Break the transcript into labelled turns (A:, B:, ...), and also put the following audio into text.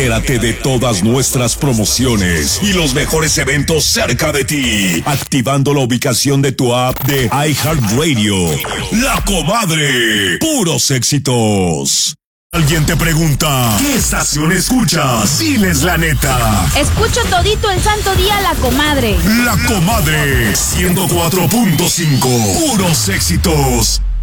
A: Entérate de todas nuestras promociones y los mejores eventos cerca de ti, activando la ubicación de tu app de iHeartRadio. La Comadre, puros éxitos. Alguien te pregunta, ¿qué estación escuchas? Diles la neta.
B: Escucho todito el santo día La Comadre.
A: La Comadre, 104.5, puros éxitos.